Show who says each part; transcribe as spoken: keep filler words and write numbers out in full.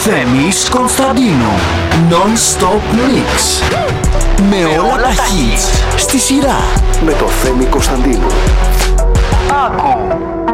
Speaker 1: Θέμης Κωνσταντίνου. Non-stop mix. Με όλα τα hits στη σειρά.
Speaker 2: Με το Θέμη Κωνσταντίνου.
Speaker 1: Άκου.